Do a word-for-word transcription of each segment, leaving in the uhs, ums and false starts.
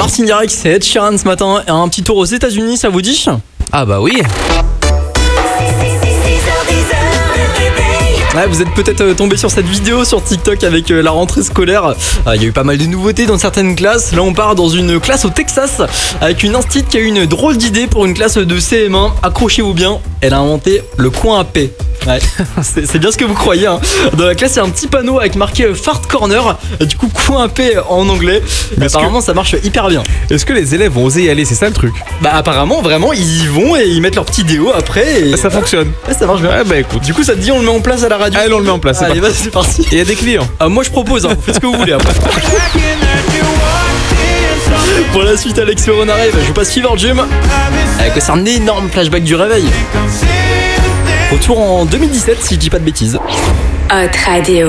Martin Garrix et Ed Sheeran ce matin. Et un petit tour aux États-Unis, ça vous dit? Ah bah oui. Ouais, vous êtes peut-être tombé sur cette vidéo sur TikTok avec la rentrée scolaire. Il y a eu pas mal de nouveautés dans certaines classes. Là, on part dans une classe au Texas avec une instite qui a eu une drôle d'idée pour une classe de C M un. Accrochez-vous bien, elle a inventé le coin à paix. Ouais, c'est, c'est bien ce que vous croyez, hein. Dans la classe, il y a un petit panneau avec marqué Fart Corner, du coup coin à paix en anglais. Mais apparemment, que... ça marche hyper bien. Est-ce que les élèves vont oser y aller? C'est ça le truc? Bah apparemment, vraiment, ils y vont et ils mettent leur petit déo après. Et... Ça fonctionne. Ouais, ça marche bien. Ouais, bah écoute. Du coup, ça te dit, on le met en place à la radio. Allez, on le met en place. Allez, vas-y, c'est parti. Et il y a des clients. Ah, moi, je propose, hein. Faites ce que vous voulez après. Pour la suite, Alex Ferron arrive. Je vous passe Fever Gym avec aussi un énorme flashback du réveil. Retour en deux mille dix-sept, si je dis pas de bêtises. Hot Radio.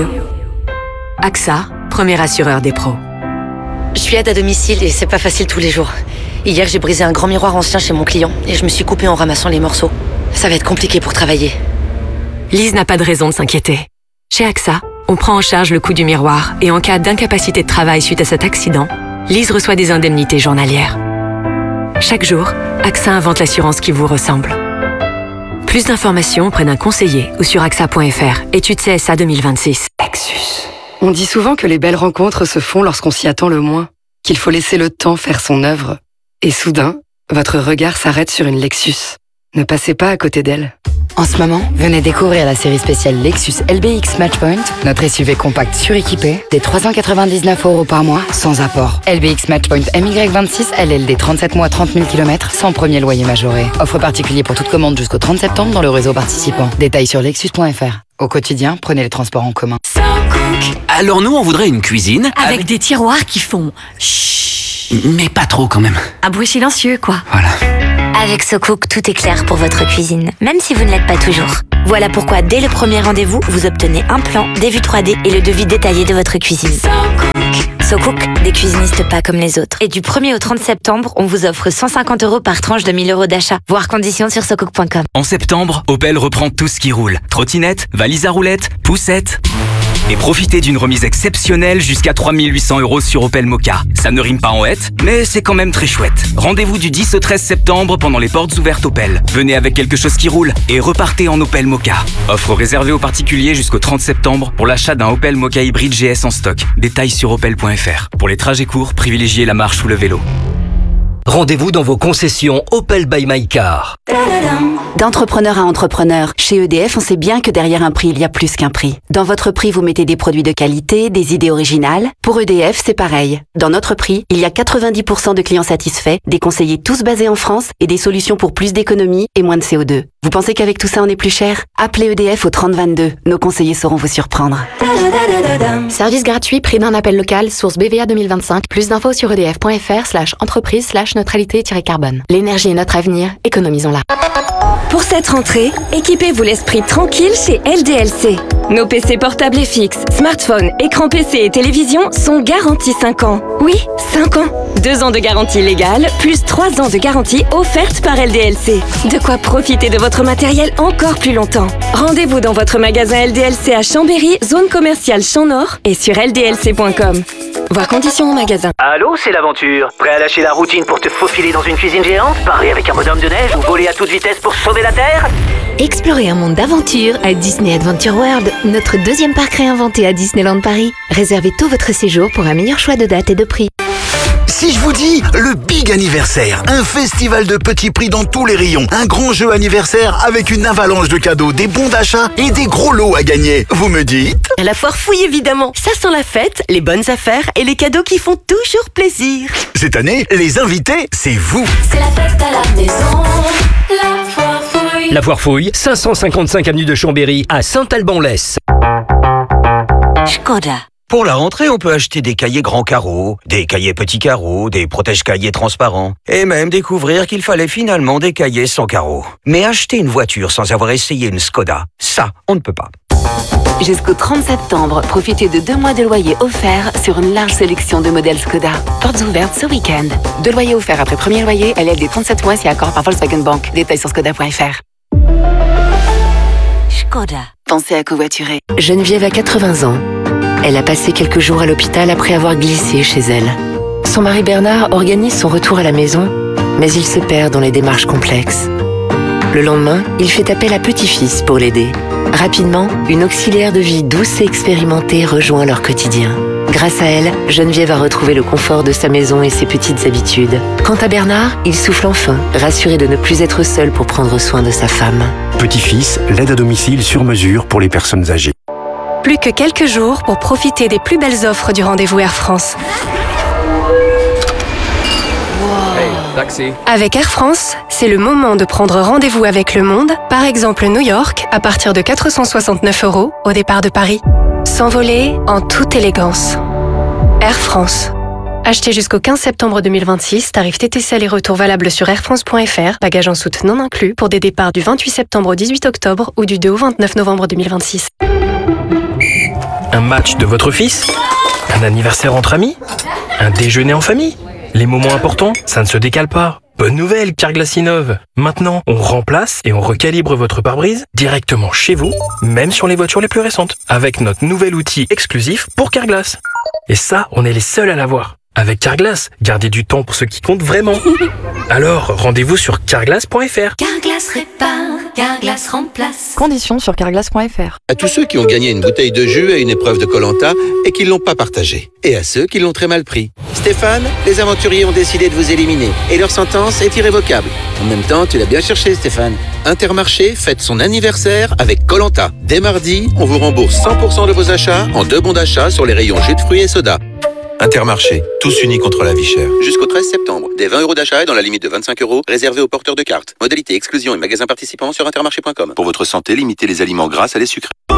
A X A, premier assureur des pros. Je suis aide à domicile et c'est pas facile tous les jours. Hier, j'ai brisé un grand miroir ancien chez mon client et je me suis coupée en ramassant les morceaux. Ça va être compliqué pour travailler. Lise n'a pas de raison de s'inquiéter. Chez A X A, on prend en charge le coût du miroir et en cas d'incapacité de travail suite à cet accident, Lise reçoit des indemnités journalières. Chaque jour, A X A invente l'assurance qui vous ressemble. Plus d'informations auprès d'un conseiller ou sur A X A point F R. Étude C S A deux mille vingt-six. Lexus. On dit souvent que les belles rencontres se font lorsqu'on s'y attend le moins, qu'il faut laisser le temps faire son œuvre. Et soudain, votre regard s'arrête sur une Lexus. Ne passez pas à côté d'elle. En ce moment, venez découvrir la série spéciale Lexus L B X Matchpoint, notre S U V compact suréquipé, des trois cent quatre-vingt-dix-neuf euros par mois, sans apport. L B X Matchpoint M Y vingt-six, L L D trente-sept mois, trente mille kilomètres, sans premier loyer majoré. Offre particulier pour toute commande jusqu'au trente septembre dans le réseau participant. Détails sur lexus point F R. Au quotidien, prenez les transports en commun. Alors nous, on voudrait une cuisine avec, avec des tiroirs qui font chut, mais pas trop quand même. Un bruit silencieux, quoi. Voilà. Avec SoCook, tout est clair pour votre cuisine, même si vous ne l'êtes pas toujours. Voilà pourquoi, dès le premier rendez-vous, vous obtenez un plan, des vues trois D et le devis détaillé de votre cuisine. SoCook. SoCook, des cuisinistes pas comme les autres. Et du premier au trente septembre, on vous offre cent cinquante euros par tranche de mille euros d'achat. Voir conditions sur socook point com. En septembre, Opel reprend tout ce qui roule. Trottinette, valise à roulettes, poussette. Et profitez d'une remise exceptionnelle jusqu'à trois mille huit cents euros sur Opel Mokka. Ça ne rime pas en hête, mais c'est quand même très chouette. Rendez-vous du dix au treize septembre pendant les portes ouvertes Opel. Venez avec quelque chose qui roule et repartez en Opel Mokka. Offre réservée aux particuliers jusqu'au trente septembre pour l'achat d'un Opel Mokka hybride G S en stock. Détails sur opel point F R. Pour les trajets courts, privilégiez la marche ou le vélo. Rendez-vous dans vos concessions Opel by My Car. D'entrepreneur à entrepreneur, chez E D F, on sait bien que derrière un prix, il y a plus qu'un prix. Dans votre prix, vous mettez des produits de qualité, des idées originales. Pour E D F, c'est pareil. Dans notre prix, il y a quatre-vingt-dix pour cent de clients satisfaits, des conseillers tous basés en France et des solutions pour plus d'économie et moins de C O deux. Vous pensez qu'avec tout ça, on est plus cher? Appelez E D F au trente vingt-deux. Nos conseillers sauront vous surprendre. Service gratuit, prix d'un appel local, source B V A deux mille vingt-cinq. Plus d'infos sur edf point F R slash entreprise slash neutralité-carbone. L'énergie est notre avenir, économisons-la. Pour cette rentrée, équipez-vous l'esprit tranquille chez L D L C. Nos P C portables et fixes, smartphones, écrans P C et télévision sont garantis cinq ans. Oui, cinq ans. deux ans de garantie légale, plus trois ans de garantie offerte par L D L C. De quoi profiter de votre matériel encore plus longtemps. Rendez-vous dans votre magasin L D L C à Chambéry, zone commerciale Champ Nord et sur L D L C point com. Voir conditions au magasin. Allô, c'est l'aventure. Prêt à lâcher la routine pour te faufiler dans une cuisine géante, parler avec un bonhomme de neige ou voler à toute vitesse pour sauver la Terre? Explorez un monde d'aventure à Disney Adventure World, notre deuxième parc réinventé à Disneyland Paris. Réservez tout votre séjour pour un meilleur choix de date et de prix. Si je vous dis le Big Anniversaire, un festival de petits prix dans tous les rayons, un grand jeu anniversaire avec une avalanche de cadeaux, des bons d'achat et des gros lots à gagner, vous me dites? La foire fouille évidemment, ça sent la fête, les bonnes affaires et les cadeaux qui font toujours plaisir. Cette année, les invités, c'est vous. C'est la fête à la maison, la foire fouille. La foire fouille, cinq cent cinquante-cinq avenue de Chambéry à Saint-Alban-Lès. Skoda. Pour la rentrée, on peut acheter des cahiers grands carreaux, des cahiers petits carreaux, des protège-cahiers transparents, et même découvrir qu'il fallait finalement des cahiers sans carreaux. Mais acheter une voiture sans avoir essayé une Skoda, ça, on ne peut pas. Jusqu'au trente septembre, profitez de deux mois de loyer offerts sur une large sélection de modèles Skoda. Portes ouvertes ce week-end. Deux loyers offerts après premier loyer, L L D trente-sept mois si accord par Volkswagen Bank. Détails sur skoda point F R. Skoda. Pensez à covoiturer. Geneviève a quatre-vingts ans. Elle a passé quelques jours à l'hôpital après avoir glissé chez elle. son mari Bernard organise son retour à la maison, mais il se perd dans les démarches complexes. Le lendemain, il fait appel à Petit-Fils pour l'aider. Rapidement, une auxiliaire de vie douce et expérimentée rejoint leur quotidien. Grâce à elle, Geneviève a retrouvé le confort de sa maison et ses petites habitudes. Quant à Bernard, il souffle enfin, rassuré de ne plus être seul pour prendre soin de sa femme. Petit-Fils, l'aide à domicile sur mesure pour les personnes âgées. Plus que quelques jours pour profiter des plus belles offres du rendez-vous Air France. Hey, taxi. Avec Air France, c'est le moment de prendre rendez-vous avec le monde, par exemple New York, à partir de quatre cent soixante-neuf euros au départ de Paris. S'envoler en toute élégance. Air France. Achetez jusqu'au quinze septembre deux mille vingt-six, tarif T T C aller-retour valable sur air france point f r, bagages en soute non inclus, pour des départs du vingt-huit septembre au dix-huit octobre ou du deux au vingt-neuf novembre deux mille vingt-six. Un match de votre fils? Un anniversaire entre amis? Un déjeuner en famille? Les moments importants, ça ne se décale pas. Bonne nouvelle, Carglass innove. Maintenant, on remplace et on recalibre votre pare-brise directement chez vous, même sur les voitures les plus récentes, avec notre nouvel outil exclusif pour Carglass. Et ça, on est les seuls à l'avoir. Avec Carglass, gardez du temps pour ce qui compte vraiment. Alors, rendez-vous sur carglass point f r. Carglass répare, Carglass remplace. Conditions sur carglass point f r. À tous ceux qui ont gagné une bouteille de jus à une épreuve de Koh-Lanta et qui ne l'ont pas partagée. Et à ceux qui l'ont très mal pris. Stéphane, les aventuriers ont décidé de vous éliminer et leur sentence est irrévocable. En même temps, tu l'as bien cherché, Stéphane. Intermarché fête son anniversaire avec Koh-Lanta. Dès mardi, on vous rembourse cent pour cent de vos achats en deux bons d'achat sur les rayons jus de fruits et soda. Intermarché, tous unis contre la vie chère. Jusqu'au treize septembre, des vingt euros d'achat et dans la limite de vingt-cinq euros, réservés aux porteurs de cartes. Modalité exclusion et magasins participants sur intermarché point com. Pour votre santé, limitez les aliments gras à les sucrés. Oh,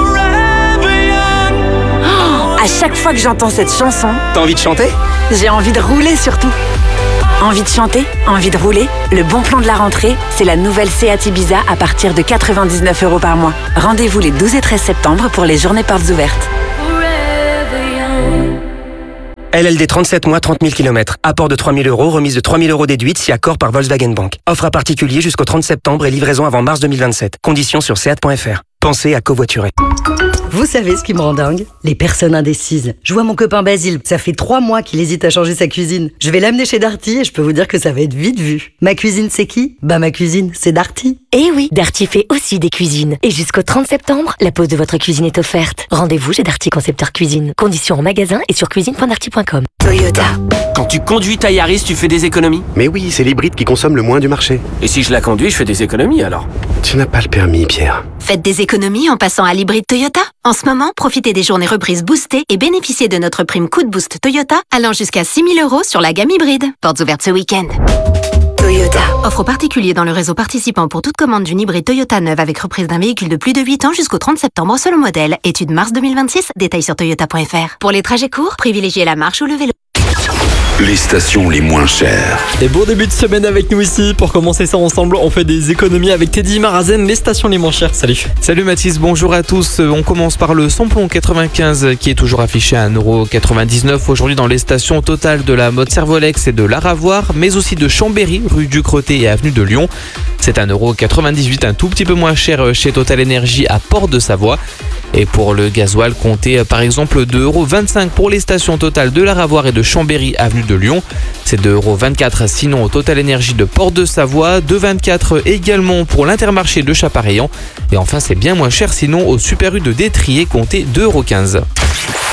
à chaque fois que j'entends cette chanson, t'as envie de chanter? J'ai envie de rouler surtout. Envie de chanter, envie de rouler? Le bon plan de la rentrée, c'est la nouvelle Seat Ibiza à partir de quatre-vingt-dix-neuf euros par mois. Rendez-vous les douze et treize septembre pour les journées portes ouvertes. L L D trente-sept mois, trente mille kilomètres. Apport de trois mille euros, remise de trois mille euros déduite si accord par Volkswagen Bank. Offre à particulier jusqu'au trente septembre et livraison avant mars deux mille vingt-sept. Conditions sur seat point f r. Pensez à covoiturer. Vous savez ce qui me rend dingue? Les personnes indécises. Je vois mon copain Basile, ça fait trois mois qu'il hésite à changer sa cuisine. Je vais l'amener chez Darty et je peux vous dire que ça va être vite vu. Ma cuisine, c'est qui? Bah ma cuisine, c'est Darty. Eh oui, Darty fait aussi des cuisines. Et jusqu'au trente septembre, la pose de votre cuisine est offerte. Rendez-vous chez Darty Concepteur Cuisine. Conditions en magasin et sur cuisine point darty point com. Toyota. Quand tu conduis ta Yaris, tu fais des économies? Mais oui, c'est l'hybride qui consomme le moins du marché. Et si je la conduis, je fais des économies alors? Tu n'as pas le permis, Pierre. Faites des économies en passant à l'hybride Toyota. En ce moment, profitez des journées reprises boostées et bénéficiez de notre prime coup de boost Toyota allant jusqu'à six mille euros sur la gamme hybride. Portes ouvertes ce week-end. Toyota. Offre aux particuliers dans le réseau participant pour toute commande d'une hybride Toyota neuve avec reprise d'un véhicule de plus de huit ans jusqu'au trente septembre selon modèle. Étude mars deux mille vingt-six, détails sur toyota point f r. Pour les trajets courts, privilégiez la marche ou le vélo. Les stations les moins chères. Et bon début de semaine avec nous ici. Pour commencer ça ensemble, on fait des économies avec Teddy Marazen, les stations les moins chères. Salut. Salut Mathis, bonjour à tous. On commence par le samplon quatre-vingt-quinze qui est toujours affiché à un euro quatre-vingt-dix-neuf aujourd'hui dans les stations totales de la mode Servolex et de l'Aravoir, mais aussi de Chambéry, rue du Crotté et avenue de Lyon. C'est un euro quatre-vingt-dix-huit, un tout petit peu moins cher chez Total Energy à Port-de-Savoie. Et pour le gasoil, comptez par exemple deux euros vingt-cinq pour les stations totales de l'Aravoir et de Chambéry, avenue de Lyon. C'est deux euros vingt-quatre sinon au Total Energy de Port-de-Savoie, deux euros vingt-quatre également pour l'Intermarché de Chapareillan. Et enfin, c'est bien moins cher sinon au Super U de Détrier, comptez deux euros quinze.